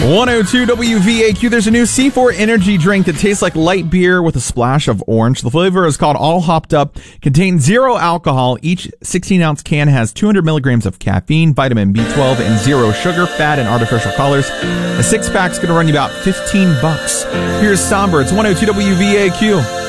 102 WVAQ. There's a new C4 energy drink that tastes like light beer with a splash of orange. The flavor is called All Hopped Up. Contains 0 alcohol. Each 16-ounce can has 200 milligrams of caffeine, vitamin B12, and 0 sugar, fat, and artificial colors. A 6-pack's going to run you about $15. Here's Somber. It's 102 WVAQ.